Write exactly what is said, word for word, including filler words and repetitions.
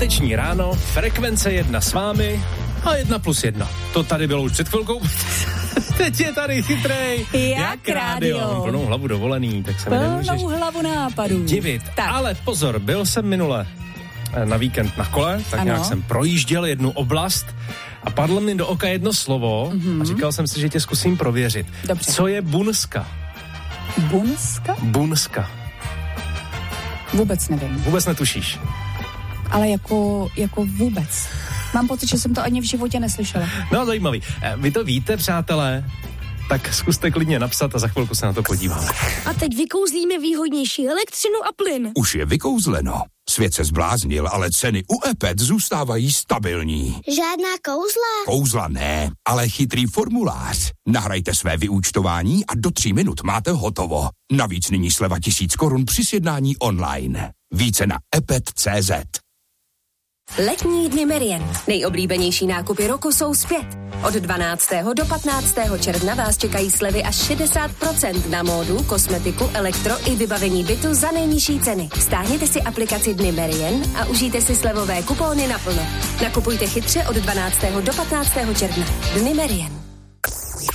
Páteční ráno, frekvence jedna s vámi a jedna plus jedna. To tady bylo už před chvilkou. Teď je tady chytrej. Jak, Jak rádio. Mám plnou hlavu dovolený, tak se mi nemůžeš plnou hlavu nápadů. divit. Tak. Ale pozor, byl jsem minule na víkend na kole, tak ano. nějak jsem projížděl jednu oblast a padlo mi do oka jedno slovo mm-hmm. a říkal jsem si, že tě zkusím prověřit. Dobře. Co je bunska? Bunska? Bunska. Vůbec nevím. Vůbec netušíš? Ale jako, jako vůbec. Mám pocit, že jsem to ani v životě neslyšela. No, zajímavý. Vy to víte, přátelé? Tak zkuste klidně napsat a za chvilku se na to podíváme. A teď vykouzlíme výhodnější elektřinu a plyn. Už je vykouzleno. Svět se zbláznil, ale ceny u Epet zůstávají stabilní. Žádná kouzla? Kouzla ne, ale chytrý formulář. Nahrajte své vyúčtování a do tří minut máte hotovo. Navíc nyní sleva tisíc korun při sjednání online. Více na epet tečka cé zet. Letní dny Merient. Nejoblíbenější nákupy roku jsou zpět. Od dvanáctého do patnáctého června vás čekají slevy až šedesát procent na módu, kosmetiku, elektro i vybavení bytu za nejnižší ceny. Stáhněte si aplikaci Dny Merient a užijte si slevové kupóny naplno. Nakupujte chytře od dvanáctého do patnáctého června. Dny Merient.